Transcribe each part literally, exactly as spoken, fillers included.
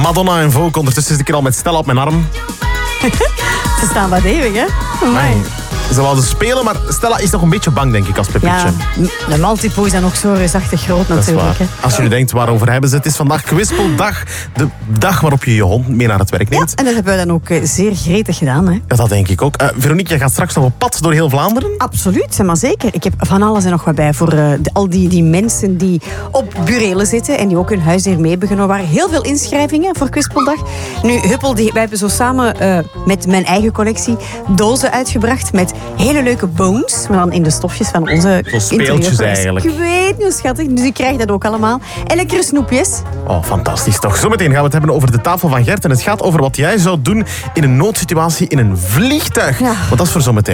Madonna en Vogue. Ondertussen zit ik er al met Stella op mijn arm. Ze staan wat eeuwig, hè? Amai. Ze wilden spelen, maar Stella is nog een beetje bang, denk ik, als Peppertje. Ja, de multipo is dan ook zo reusachtig groot natuurlijk. Hè. Als je nu denkt, waarover hebben ze het? Het is vandaag Kwispeldag. De dag waarop je je hond mee naar het werk neemt. Ja, en dat hebben we dan ook zeer gretig gedaan. Hè. Ja, dat denk ik ook. Uh, Veronique, jij gaat straks nog op pad door heel Vlaanderen? Absoluut, maar zeker. Ik heb van alles en nog wat bij voor uh, de, al die, die mensen die op burelen zitten en die ook hun huisdier mee hebben genomen. Er waren heel veel inschrijvingen voor Kwispeldag. Nu, Huppel, die, wij hebben zo samen uh, met mijn eigen collectie dozen uitgebracht met hele leuke bones, maar dan in de stofjes van onze zo speeltjes eigenlijk. Ik weet niet hoe schattig, dus ik krijg dat ook allemaal. En lekkere snoepjes. Oh, fantastisch toch. Zometeen gaan we het hebben over de tafel van Gert. En het gaat over wat jij zou doen in een noodsituatie in een vliegtuig. Ja. Want dat is voor zometeen.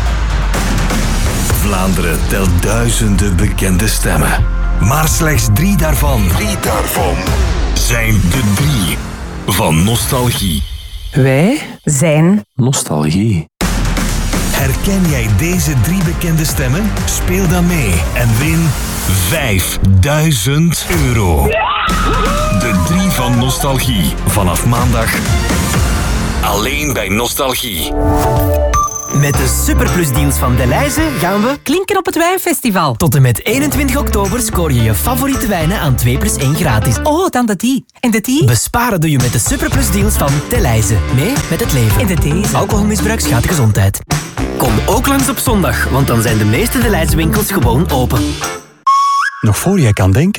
Vlaanderen telt duizenden bekende stemmen. Maar slechts drie daarvan, drie daarvan zijn de drie van nostalgie. Wij zijn nostalgie. Herken jij deze drie bekende stemmen? Speel dan mee en win vijfduizend euro. De drie van nostalgie. Vanaf maandag alleen bij Nostalgie. Met de superplusdeals van Delhaize gaan we klinken op het wijnfestival. Tot en met eenentwintig oktober scoor je je favoriete wijnen aan twee plus één gratis. Oh, dan de die. En de die? Besparen doe je met de superplusdeals van Delhaize. Mee met het leven. En de deze. Alcoholmisbruik schaadt de gezondheid. Kom ook langs op zondag, want dan zijn de meeste Delhaize winkels gewoon open. Nog voor jij kan denken.